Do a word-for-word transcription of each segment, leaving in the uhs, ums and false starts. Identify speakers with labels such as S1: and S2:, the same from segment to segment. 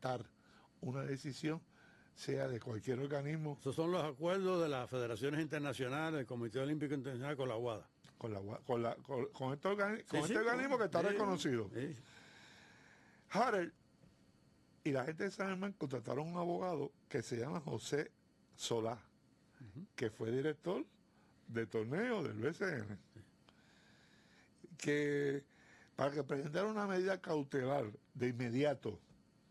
S1: acatar una decisión, sea de cualquier organismo.
S2: Esos son los acuerdos de las federaciones internacionales, el Comité Olímpico Internacional con la WADA.
S1: Con, la, con, la, con, con este, organi
S2: Sí,
S1: con
S2: sí,
S1: este organismo
S2: con,
S1: que está
S2: sí,
S1: reconocido.
S2: Sí.
S1: Harrell y la gente de San Germán contrataron un abogado que se llama José Solá, uh-huh. que fue director de torneo del B C N, sí. que para que presentara una medida cautelar de inmediato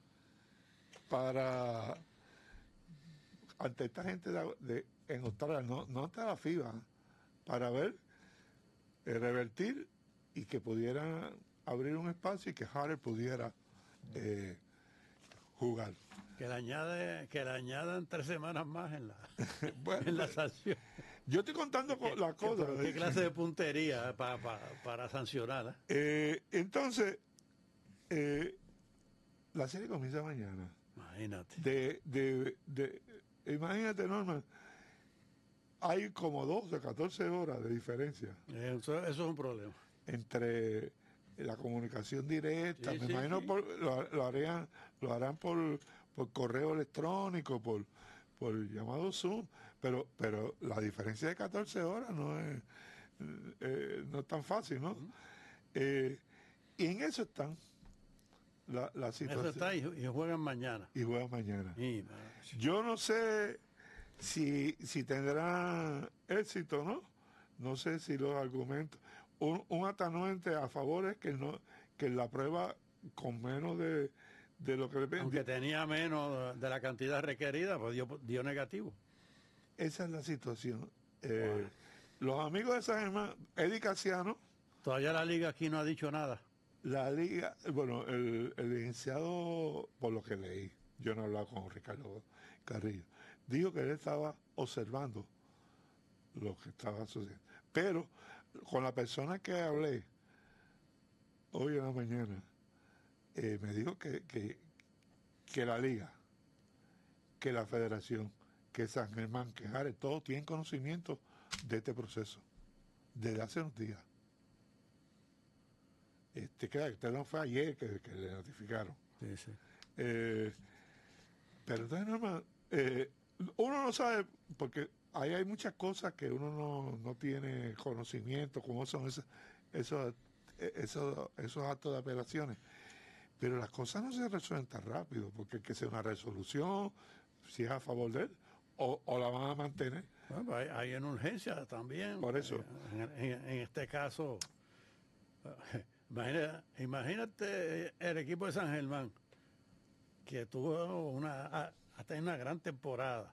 S1: para ante esta gente de, de, en Australia, no, no ante la FIBA, para ver, eh, revertir y que pudieran abrir un espacio y que Harrell pudiera eh, jugar.
S2: Que le, añade, que le añadan tres semanas más en la,
S1: bueno,
S2: en la sanción.
S1: Yo estoy contando
S2: ¿Qué,
S1: las cosas.
S2: ¿Qué, qué clase de puntería para, para, para sancionar? ¿eh?
S1: Eh, entonces, eh, la serie comienza mañana.
S2: Imagínate.
S1: De, de, de, imagínate, Norman, hay como doce, catorce horas de diferencia.
S2: Eso, eso es un problema.
S1: Entre la comunicación directa,
S2: sí,
S1: me
S2: sí,
S1: imagino
S2: sí.
S1: Por, lo, lo, harían, lo harán por, por correo electrónico, por, por llamado Zoom, pero, pero la diferencia de catorce horas no es, eh, no es tan fácil, ¿no? Uh-huh. eh, y en eso están la, la situación.
S2: Eso está y, y juegan mañana.
S1: Y juegan mañana.
S2: Sí,
S1: yo no sé si, si tendrán éxito, ¿no? No sé si los argumentos. Un, un atenuante a favor es que no que la prueba con menos de, de lo que le
S2: aunque tenía menos de la cantidad requerida, pues dio, dio negativo.
S1: Esa es la situación. Eh, wow. Los amigos de San Germán, Eddie Casiano.
S2: Todavía la liga aquí no ha dicho nada.
S1: La liga, bueno, el, el licenciado, por lo que leí, yo no he hablado con Ricardo Carrillo, dijo que él estaba observando lo que estaba sucediendo. Pero con la persona que hablé hoy en la mañana, eh, me dijo que, que, que la liga, que la federación, que San Germán, que Jare, todos tienen conocimiento de este proceso desde hace unos días. Este, que este no fue ayer que, que le notificaron.
S2: Sí, sí.
S1: Eh, pero entonces, Norma, eh, uno no sabe, porque ahí hay muchas cosas que uno no, no tiene conocimiento, como son esos, esos, esos, esos actos de apelaciones. Pero las cosas no se resuelven tan rápido, porque hay que hacer una resolución, si es a favor de él, o, o la van a mantener.
S2: Bueno, hay, hay en urgencia también.
S1: Por eso.
S2: En, en, en este caso, imagínate, imagínate el equipo de San Germán, que tuvo una, hasta una gran temporada.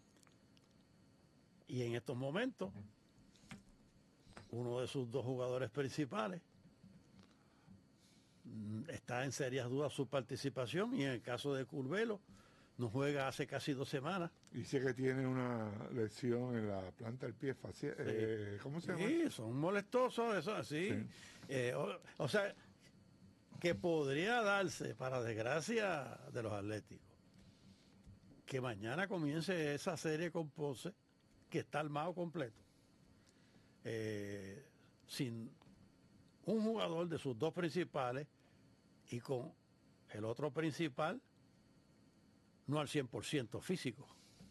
S2: Y en estos momentos, uno de sus dos jugadores principales está en serias dudas su participación, y en el caso de Curvelo, no juega hace casi dos semanas.
S1: Dice que tiene una lesión en la planta del pie facial. Sí. Eh, ¿Cómo se llama?
S2: Sí, son molestosos, eso así. Sí. Eh, o, o sea, que podría darse, para desgracia de los Atléticos, que mañana comience esa serie con Ponce, que está armado completo, eh, sin un jugador de sus dos principales y con el otro principal no al cien por ciento físico.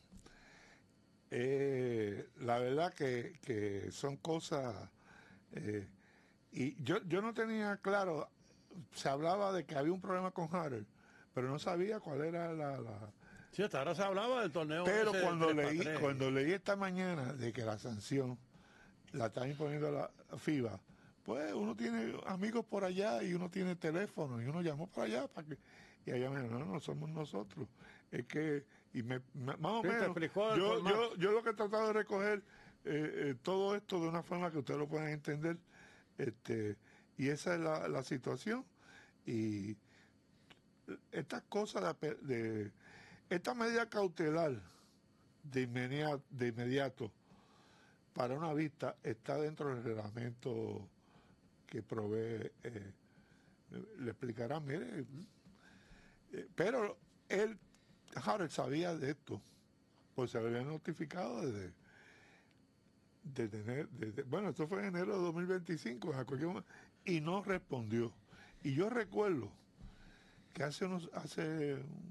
S1: Eh, la verdad que, que son cosas, eh, y yo, yo no tenía claro, se hablaba de que había un problema con Harrell, pero no sabía cuál era la... la...
S2: Sí, hasta ahora se hablaba del torneo.
S1: Pero cuando leí, cuando leí esta mañana de que la sanción la está imponiendo la FIBA, pues uno tiene amigos por allá y uno tiene teléfono y uno llamó por allá para que... Y allá me dijo, no, no somos nosotros. Es que, y me, me, más o menos, yo, yo, yo lo que he tratado de recoger eh, eh, todo esto de una forma que ustedes lo puedan entender, este, y esa es la, la situación. Y estas cosas de, de esta medida cautelar de inmediato, de inmediato para una vista está dentro del reglamento que provee, eh, le explicarán, mire, eh, pero él, Harrell, sabía de esto, pues se había notificado desde, desde, desde, bueno, esto fue en enero de dos mil veinticinco, a cualquier momento, y no respondió. Y yo recuerdo que hace unos, hace